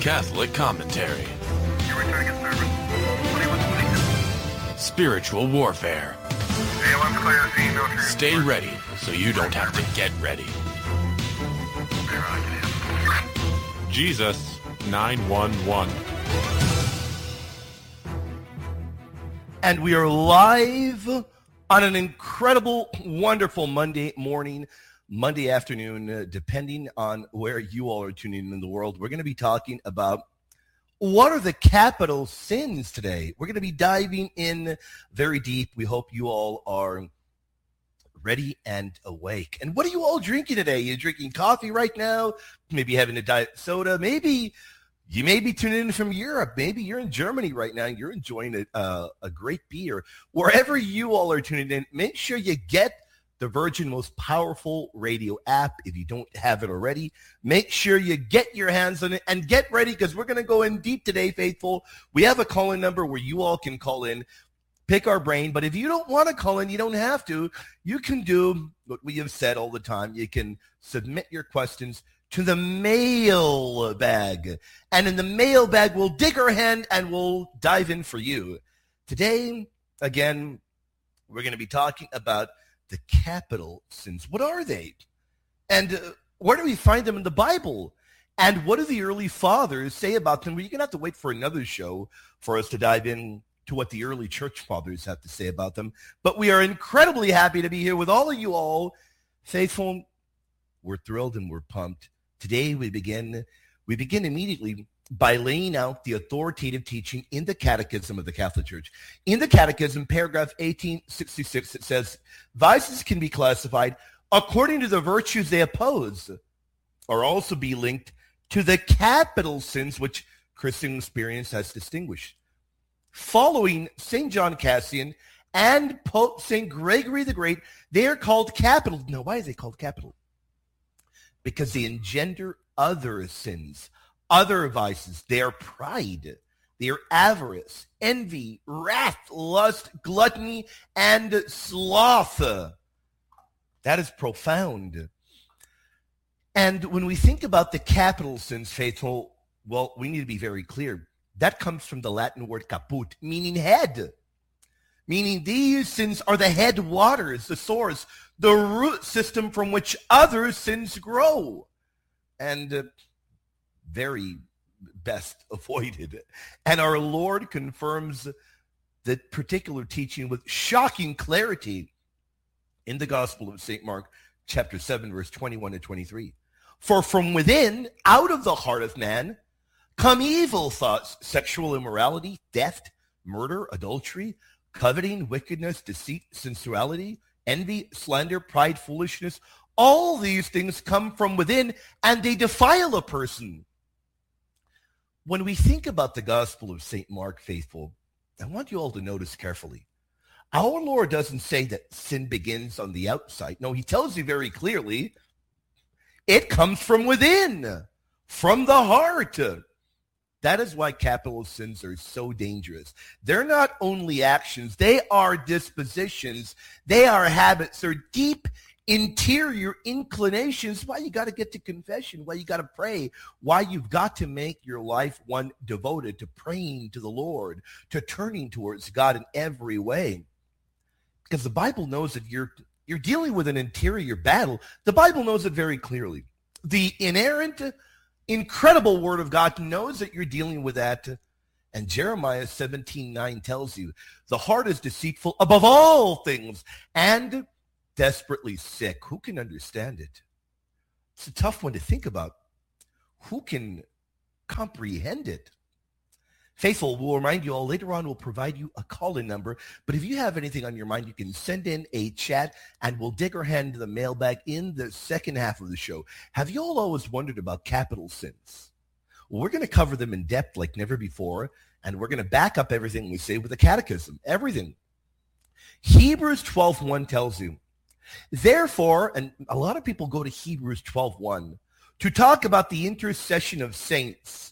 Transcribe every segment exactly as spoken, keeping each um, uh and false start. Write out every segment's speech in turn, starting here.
Catholic commentary. You're returning a service. twenty-one twenty-two. Spiritual warfare. A L M's clear. Z, no transfer. Stay ready so you don't have to get ready. Jesus nine one one. And we are live on an incredible, wonderful Monday morning, Monday afternoon, uh, depending on where you all are tuning in in the world. We're going to be talking about what are the capital sins today. We're going to be diving in very deep. We hope you all are ready and awake. And what are you all drinking today? You're drinking coffee right now, maybe having a diet soda, maybe you may be tuning in from Europe. Maybe you're in Germany right now. You're enjoying a, uh, a great beer. Wherever you all are tuning in, make sure you get the Virgin Most Powerful Radio app. If you don't have it already, make sure you get your hands on it and get ready because we're going to go in deep today, faithful. We have a call-in number where you all can call in, pick our brain. But if you don't want to call in, you don't have to. You can do what we have said all the time. You can submit your questions to the mailbag. And in the mailbag, we'll dig our hand and we'll dive in for you. Today, again, we're going to be talking about the capital sins. What are they? And uh, where do we find them in the Bible? And what do the early fathers say about them? Well, you're going to have to wait for another show for us to dive in to what the early church fathers have to say about them. But we are incredibly happy to be here with all of you all. Faithful, we're thrilled and we're pumped. Today we begin we begin immediately by laying out the authoritative teaching in the Catechism of the Catholic Church. In the Catechism, paragraph eighteen sixty-six, it says, vices can be classified according to the virtues they oppose, or also be linked to the capital sins which Christian experience has distinguished. Following Saint John Cassian and Pope Saint Gregory the Great, they are called capital. Now, why are they called capital? Because they engender other sins, other vices. They are pride, they are avarice, envy, wrath, lust, gluttony, and sloth. That is profound. And when we think about the capital sins, faithful, well, we need to be very clear. That comes from the Latin word caput, meaning head. Meaning these sins are the head waters, the source, the root system from which other sins grow. And uh, very best avoided. And our Lord confirms the particular teaching with shocking clarity in the Gospel of Saint Mark, chapter seven, verse twenty-one to twenty-three. For from within, out of the heart of man, come evil thoughts, sexual immorality, theft, murder, adultery, coveting, wickedness, deceit, sensuality, envy, slander, pride, foolishness. All these things come from within and they defile a person. When we think about the Gospel of Saint Mark, faithful, I want you all to notice carefully. Our Lord doesn't say that sin begins on the outside. No, he tells you very clearly, it comes from within, from the heart. That is why capital sins are so dangerous. They're not only actions, they are dispositions, they are habits, they're deep interior inclinations. Why you got to get to confession, why you got to pray, why you've got to make your life one devoted to praying to the Lord, to turning towards God in every way. Because the Bible knows that you're you're dealing with an interior battle. The Bible knows it very clearly. The inerrant, incredible word of God knows that you're dealing with that. And Jeremiah seventeen nine tells you, the heart is deceitful above all things and desperately sick. Who can understand it? It's a tough one to think about. Who can comprehend it? Faithful, we'll remind you all later on, we'll provide you a call-in number. But if you have anything on your mind, you can send in a chat and we'll dig our hand into the mailbag in the second half of the show. Have you all always wondered about capital sins? Well, we're going to cover them in depth like never before, and we're going to back up everything we say with the catechism, everything. Hebrews twelve one tells you, therefore, and a lot of people go to Hebrews twelve one to talk about the intercession of saints,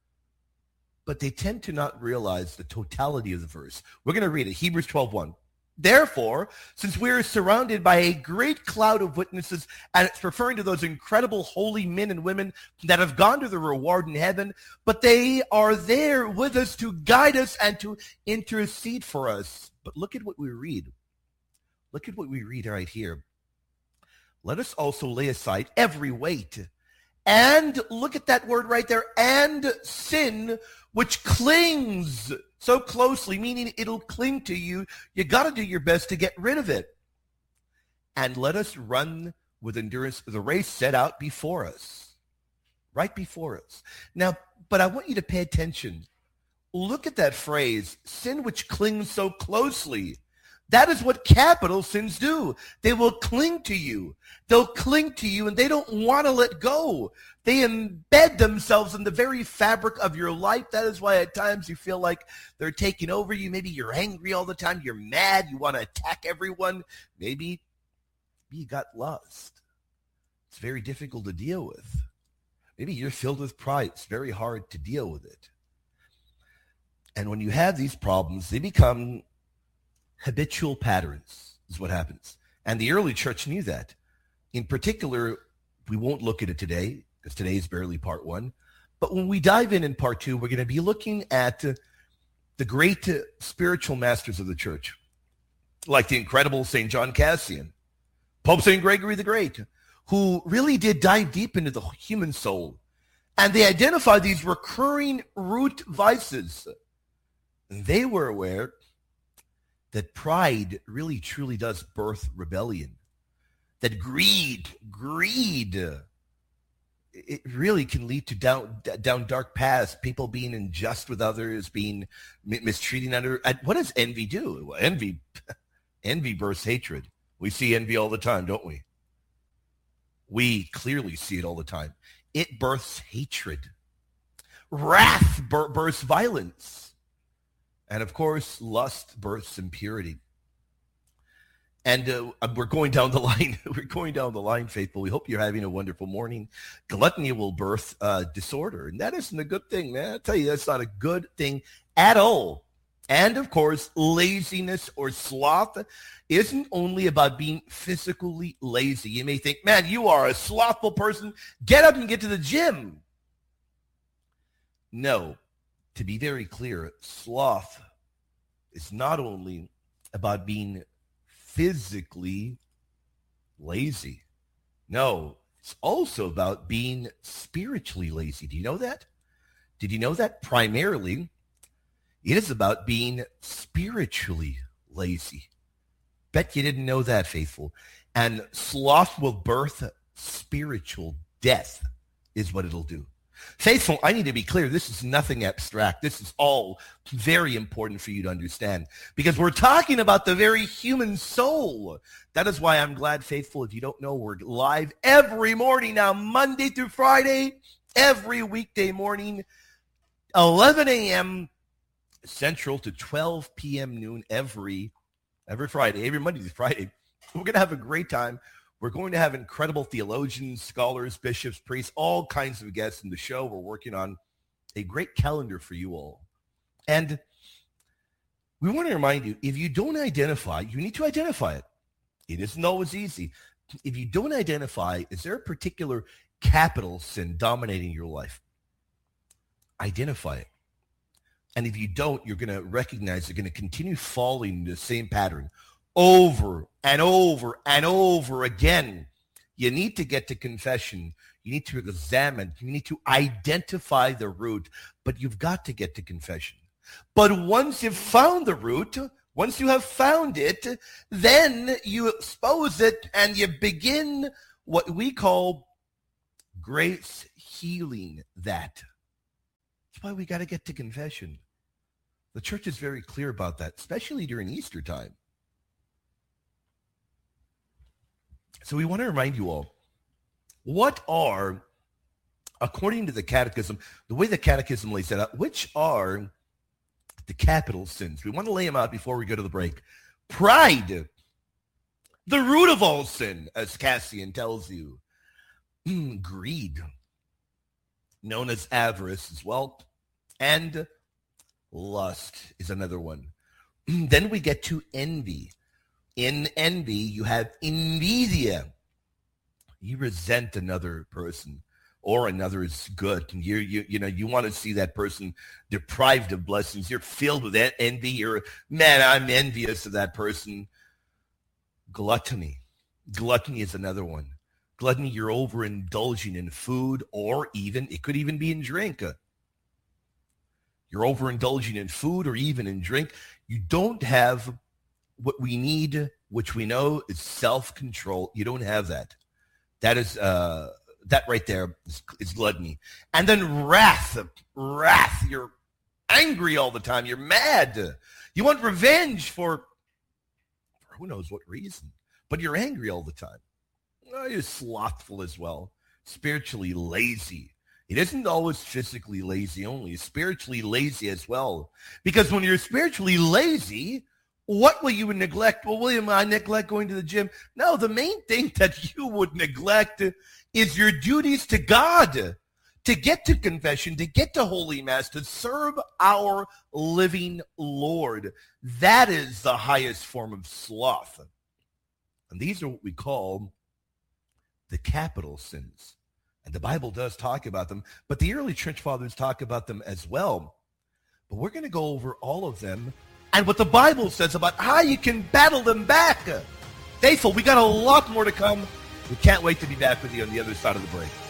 but they tend to not realize the totality of the verse. We're going to read it, Hebrews twelve one. Therefore, since we are surrounded by a great cloud of witnesses, and it's referring to those incredible holy men and women that have gone to the reward in heaven, but they are there with us to guide us and to intercede for us. But look at what we read. Look at what we read right here. Let us also lay aside every weight. And look at that word right there, and sin, which clings so closely, meaning it'll cling to you. You got to do your best to get rid of it. And let us run with endurance the race set out before us, right before us. Now, but I want you to pay attention. Look at that phrase, sin which clings so closely. That is what capital sins do. They will cling to you. They'll cling to you, and they don't want to let go. They embed themselves in the very fabric of your life. That is why at times you feel like they're taking over you. Maybe you're angry all the time. You're mad. You want to attack everyone. Maybe you got lust. It's very difficult to deal with. Maybe you're filled with pride. It's very hard to deal with it. And when you have these problems, they become habitual patterns is what happens. And the early church knew that. In particular, we won't look at it today because today is barely part one. But when we dive in in part two, we're going to be looking at uh, the great uh, spiritual masters of the church, like the incredible Saint John Cassian, Pope Saint Gregory the Great, who really did dive deep into the human soul. And they identified these recurring root vices. And they were aware that pride really truly does birth rebellion. That greed, greed, it really can lead to down down dark paths, people being unjust with others, being mistreating others. What does envy do? Well, envy, envy births hatred. We see envy all the time, don't we? We clearly see it all the time. It births hatred. Wrath births violence. And of course, lust births impurity. And uh, we're going down the line. We're going down the line, faithful. We hope you're having a wonderful morning. Gluttony will birth uh, disorder. And that isn't a good thing, man. I tell you, that's not a good thing at all. And of course, laziness or sloth isn't only about being physically lazy. You may think, man, you are a slothful person. Get up and get to the gym. No. To be very clear, sloth is not only about being physically lazy. No, it's also about being spiritually lazy. Do you know that? Did you know that? Primarily, it is about being spiritually lazy. Bet you didn't know that, faithful. And sloth will birth spiritual death is what it'll do. Faithful, I need to be clear. This is nothing abstract. This is all very important for you to understand because we're talking about the very human soul. That is why I'm glad, faithful, if you don't know, we're live every morning now, Monday through Friday, every weekday morning, eleven a.m. Central to twelve p.m. noon every, every Friday, every Monday through Friday. We're going to have a great time. We're going to have incredible theologians, scholars, bishops, priests, all kinds of guests in the show. We're working on a great calendar for you all. And we want to remind you, if you don't identify, you need to identify it. It isn't always easy. If you don't identify, is there a particular capital sin dominating your life? Identify it. And if you don't, you're going to recognize you're going to continue falling into the same pattern over and over and over again. You need to get to confession. You need to examine. You need to identify the root, but you've got to get to confession. But once you've found the root, once you have found it, then you expose it and you begin what we call grace healing that. That's why we got to get to confession. The church is very clear about that, especially during Easter time. So we want to remind you all, what are, according to the catechism, the way the catechism lays it out, which are the capital sins? We want to lay them out before we go to the break. Pride, the root of all sin, as Cassian tells you. Greed, known as avarice as well. And lust is another one. Then we get to envy. In envy, you have envidia. You resent another person or another's good. And you, you, you know, you want to see that person deprived of blessings. You're filled with envy. You're, man, I'm envious of that person. Gluttony. Gluttony is another one. Gluttony, you're overindulging in food, or even, it could even be in drink. You're overindulging in food or even in drink. You don't have what we need, which we know is self-control. You don't have that. That is, uh, that right there is, is gluttony. And then wrath. Wrath. You're angry all the time. You're mad. You want revenge for, for who knows what reason. But you're angry all the time. Oh, you're slothful as well. Spiritually lazy. It isn't always physically lazy only. It's spiritually lazy as well. Because when you're spiritually lazy, what will you neglect? Well, William, I neglect going to the gym. No, the main thing that you would neglect is your duties to God, to get to confession, to get to Holy Mass, to serve our living Lord. That is the highest form of sloth. And these are what we call the capital sins. And the Bible does talk about them, but the early church fathers talk about them as well. But we're going to go over all of them and what the Bible says about how you can battle them back. Faithful, we got a lot more to come. We can't wait to be back with you on the other side of the break.